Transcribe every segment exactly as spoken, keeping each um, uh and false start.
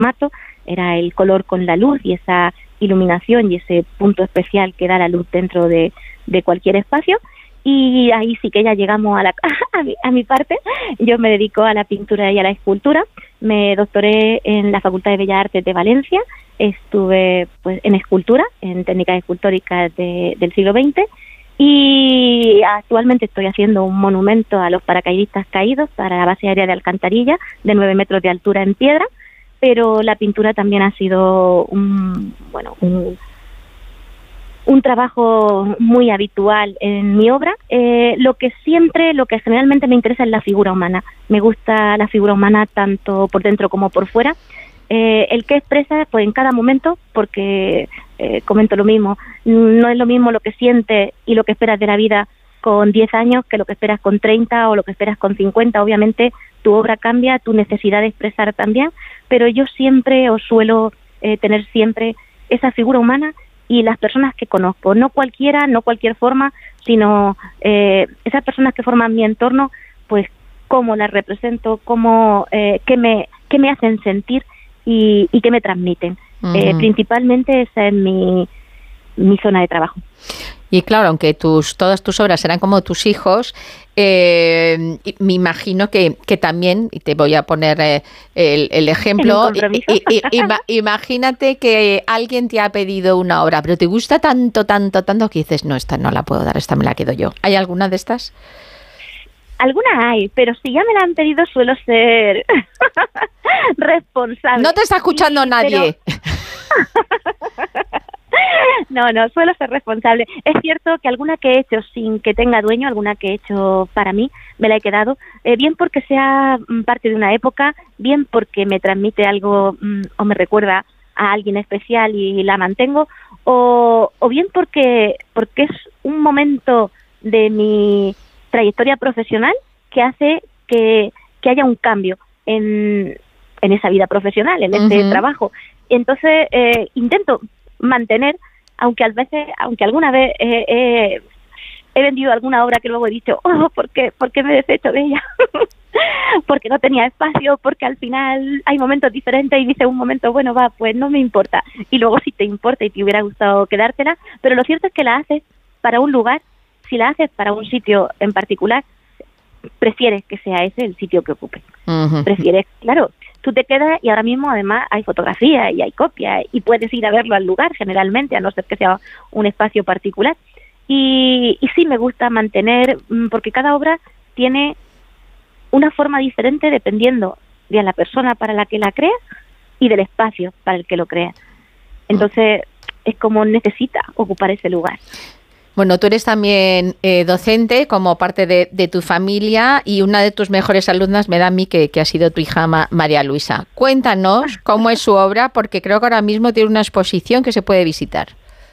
cromato, era el color con la luz y esa iluminación y ese punto especial que da la luz dentro de, de cualquier espacio. Y ahí sí que ya llegamos a, la, a, mi, a mi parte. Yo me dedico a la pintura y a la escultura. Me doctoré en la Facultad de Bellas Artes de Valencia. Estuve pues en escultura, en técnicas escultóricas de, del siglo veinte. Y actualmente estoy haciendo un monumento a los paracaidistas caídos para la base aérea de Alcantarilla, de nueve metros de altura en piedra. Pero la pintura también ha sido un, bueno, un, un trabajo muy habitual en mi obra. Eh, lo que siempre, lo que generalmente me interesa es la figura humana. Me gusta la figura humana tanto por dentro como por fuera. Eh, el que expresa, pues en cada momento, porque eh, comento lo mismo, no es lo mismo lo que sientes y lo que esperas de la vida con diez años que lo que esperas con treinta o lo que esperas con cincuenta. Obviamente tu obra cambia, tu necesidad de expresar también, pero yo siempre o suelo eh, tener siempre esa figura humana y las personas que conozco, no cualquiera, no cualquier forma, sino eh, esas personas que forman mi entorno, pues cómo las represento, cómo, eh, qué me, qué me hacen sentir y, y qué me transmiten. Uh-huh. Eh, principalmente esa es mi, mi zona de trabajo. Y claro, aunque tus todas tus obras serán como tus hijos, eh, me imagino que, que también, y te voy a poner eh, el, el ejemplo, y, y, y, ima, imagínate que alguien te ha pedido una obra, pero te gusta tanto, tanto, tanto que dices, no, esta no la puedo dar, esta me la quedo yo. ¿Hay alguna de estas? Algunas hay, pero si ya me la han pedido suelo ser responsable. No te está escuchando sí, nadie. Pero... No, no, suelo ser responsable. Es cierto que alguna que he hecho sin que tenga dueño, alguna que he hecho para mí, me la he quedado, eh, bien porque sea parte de una época, bien porque me transmite algo mm, o me recuerda a alguien especial y la mantengo, o, o bien porque, porque es un momento de mi trayectoria profesional que hace que, que haya un cambio en, en esa vida profesional, en este uh-huh. trabajo. Entonces, eh, intento mantener, aunque a veces, aunque alguna vez eh, eh, he vendido alguna obra que luego he dicho, oh, ¿por qué, por qué me he deshecho de ella? Porque no tenía espacio, porque al final hay momentos diferentes y dice un momento, bueno, va, pues no me importa. Y luego sí te importa y te hubiera gustado quedártela, pero lo cierto es que la haces para un lugar, si la haces para un sitio en particular, prefieres que sea ese el sitio que ocupe. Uh-huh. Prefieres, claro, tú te quedas y ahora mismo además hay fotografías y hay copias y puedes ir a verlo al lugar generalmente, a no ser que sea un espacio particular. Y, y sí me gusta mantener, porque cada obra tiene una forma diferente dependiendo de la persona para la que la crea y del espacio para el que lo crea. Entonces es como necesita ocupar ese lugar. Bueno, tú eres también eh, docente como parte de, de tu familia y una de tus mejores alumnas me da a mí que, que ha sido tu hija Ma, María Luisa. Cuéntanos cómo es su obra, porque creo que ahora mismo tiene una exposición que se puede visitar.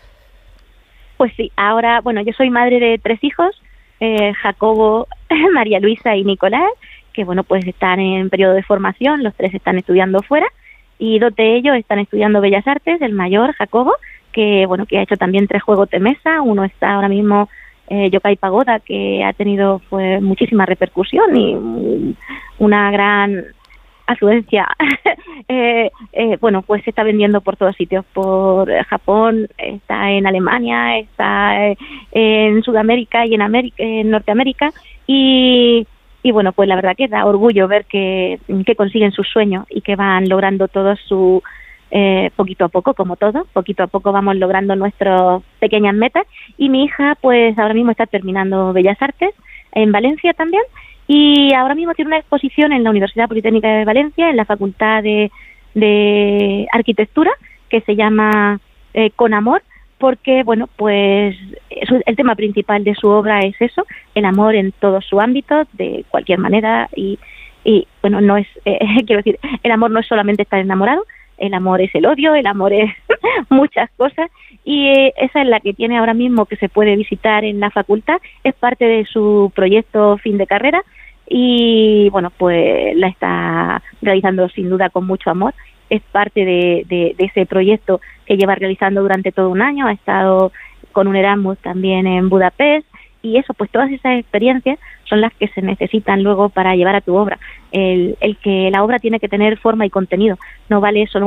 Pues sí, ahora, bueno, yo soy madre de tres hijos, eh, Jacobo, María Luisa y Nicolás, que bueno, pues están en periodo de formación, los tres están estudiando fuera y dos de ellos están estudiando Bellas Artes, el mayor, Jacobo, que bueno, que ha hecho también tres juegos de mesa. Uno está ahora mismo eh, Yokai Pagoda, que ha tenido pues muchísima repercusión y um, una gran afluencia. eh, eh, bueno, pues se está vendiendo por todos sitios, por Japón, está en Alemania, está eh, en Sudamérica y en América, en Norteamérica, y y bueno, pues la verdad que da orgullo ver que, que consiguen sus sueños y que van logrando todos su Eh, poquito a poco, como todo, poquito a poco vamos logrando nuestras pequeñas metas. Y mi hija pues ahora mismo está terminando Bellas Artes en Valencia también, y ahora mismo tiene una exposición en la Universidad Politécnica de Valencia, en la Facultad de, de Arquitectura, que se llama eh, Con Amor, porque bueno, pues el tema principal de su obra es eso, el amor en todo su ámbito, de cualquier manera, y, y bueno, no es, eh, quiero decir, el amor no es solamente estar enamorado, el amor es el odio, el amor es muchas cosas, y eh, esa es la que tiene ahora mismo, que se puede visitar en la facultad, es parte de su proyecto fin de carrera, y bueno, pues la está realizando sin duda con mucho amor. Es parte de, de, de ese proyecto que lleva realizando durante todo un año. Ha estado con un Erasmus también en Budapest, y eso, pues todas esas experiencias son las que se necesitan luego para llevar a tu obra. El, el que la obra tiene que tener forma y contenido, no vale solo